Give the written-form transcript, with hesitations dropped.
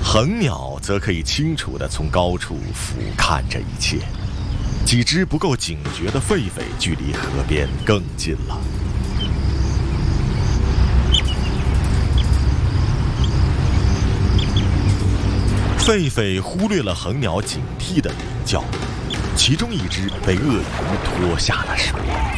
恒鸟则可以清楚地从高处俯瞰着一切。几只不够警觉的狒狒距离河边更近了。狒狒忽略了恒鸟警惕的鸣叫，其中一只被鳄鱼拖下了水。